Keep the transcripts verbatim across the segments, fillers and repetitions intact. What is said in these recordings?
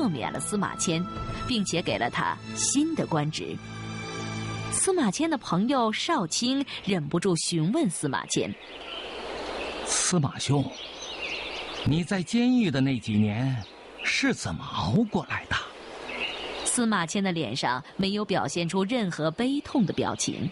赦免了司马迁，并且给了他新的官职。司马迁的朋友少卿忍不住询问司马迁： 司马兄，你在监狱的那几年是怎么熬过来的？ 司马迁的脸上没有表现出任何悲痛的表情。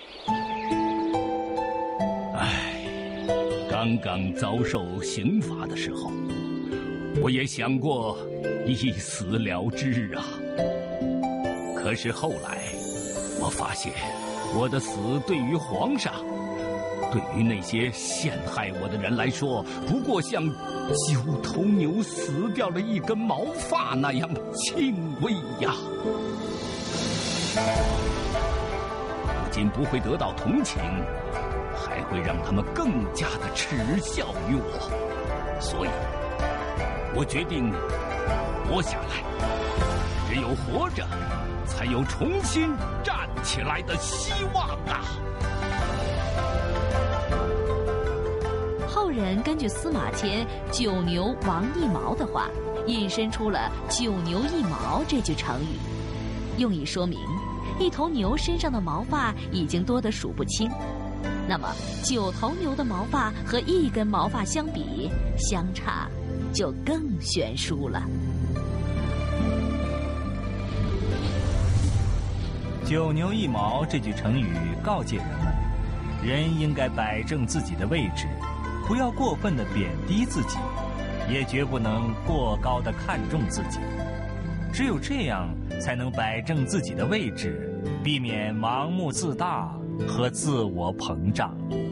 唉，刚刚遭受刑罚的时候，我也想过一死了之啊。可是后来我发现，我的死对于皇上，对于那些陷害我的人来说，不过像九头牛死掉了一根毛发那样轻微呀。不仅不会得到同情，还会让他们更加的耻笑于我。所以我决定活下来，只有活着才有重新站起来的希望啊。 后人根据司马迁九牛王一毛的话，引申出了九牛一毛这句成语，用以说明一头牛身上的毛发已经多得数不清。那么九头牛的毛发和一根毛发相比，相差就更悬殊了。 九牛一毛这句成语告诫人们，人应该摆正自己的位置，不要过分的贬低自己，也绝不能过高的看重自己。只有这样才能摆正自己的位置，避免盲目自大和自我膨胀。